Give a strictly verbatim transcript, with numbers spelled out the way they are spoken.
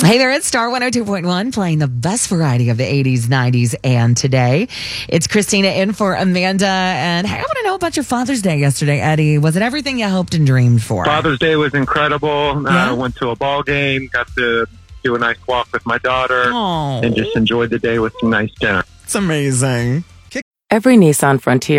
Hey there, it's Star one oh two point one playing the best variety of the eighties, nineties, and today. It's Christina in for Amanda. And hey, I want to know about your Father's Day yesterday, Eddie. Was it everything you hoped and dreamed for? Father's Day was incredible. I Yeah? uh, went to a ball game, got to do a nice walk with my daughter, Oh. and just enjoyed the day with some nice dinner. It's amazing. Every Nissan Frontier